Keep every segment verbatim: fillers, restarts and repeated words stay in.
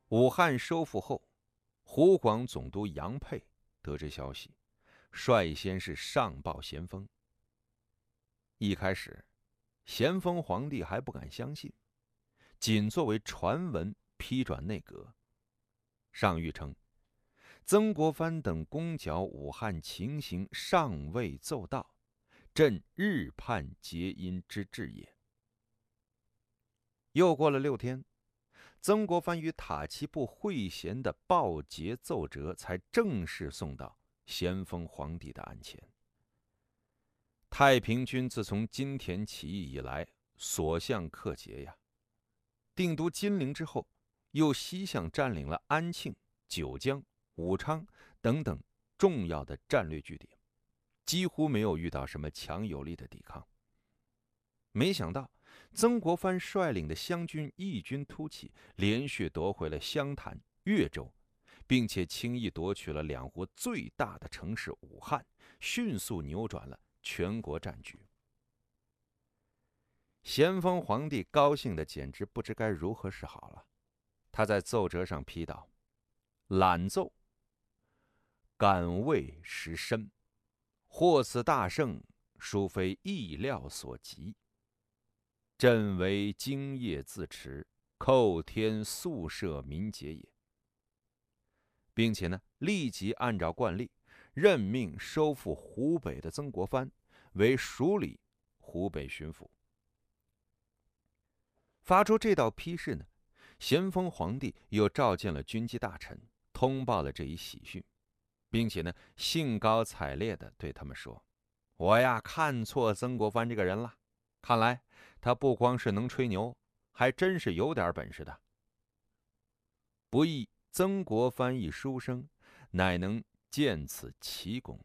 武汉收复后，湖广总督杨沛得知消息，率先是上报咸丰。一开始，咸丰皇帝还不敢相信，仅作为传闻批转内阁。上谕称，曾国藩等攻剿武汉情形尚未奏到，朕日盼节因之至也。又过了六天，曾国藩与塔奇布会咸的报捷奏折才正式送到咸丰皇帝的案前。太平军自从金田起义以来，所向克捷呀。定都金陵之后，又西向占领了安庆、九江、武昌等等重要的战略据点，几乎没有遇到什么强有力的抵抗。没想到，曾国藩率领的湘军异军突起，连续夺回了湘潭、岳州，并且轻易夺取了两湖最大的城市武汉，迅速扭转了全国战局。咸丰皇帝高兴的简直不知该如何是好了。他在奏折上批道：“览奏，感畏时深，获此大胜，殊非意料所及。朕为今夜自持，叩天速赦民节也。”并且呢，立即按照惯例，任命收复湖北的曾国藩为署理湖北巡抚。发出这道批示呢，咸丰皇帝又召见了军机大臣，通报了这一喜讯，并且呢，兴高采烈地对他们说：“我呀，看错曾国藩这个人了，看来他不光是能吹牛，还真是有点本事的。不意曾国藩一书生，乃能见此奇功。”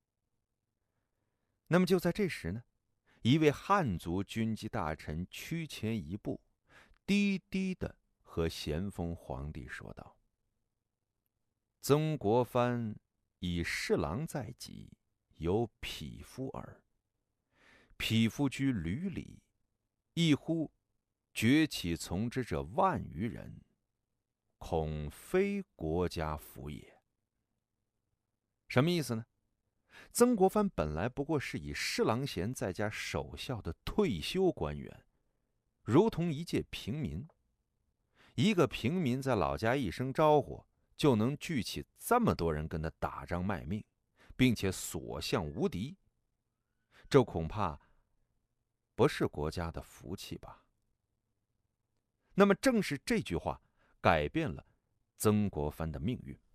那么就在这时呢，一位汉族军机大臣趋前一步，低低地和咸丰皇帝说道：“曾国藩以侍郎在即，有匹夫耳。匹夫居闾里，一呼崛起从之者万余人，恐非国家福也。”什么意思呢？曾国藩本来不过是以侍郎衔在家守孝的退休官员，如同一介平民。一个平民在老家一声招呼，就能聚起这么多人跟他打仗卖命，并且所向无敌，这恐怕不是国家的福气吧？那么正是这句话改变了曾国藩的命运。